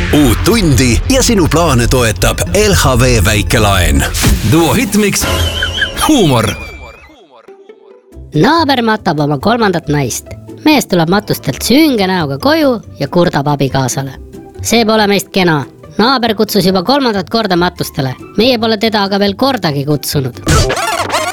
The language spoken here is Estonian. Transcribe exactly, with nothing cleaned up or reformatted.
uut tundi ja sinu plaane toetab L H V väikelaen. Duo hitmiks huumor. Naaber matab oma kolmandat naist. Mees tuleb matustelt sünge näoga koju ja kurdab abikaasale. See pole meist kena. Naaber kutsus juba kolmandat korda matustele. Meie pole teda aga veel kordagi kutsunud.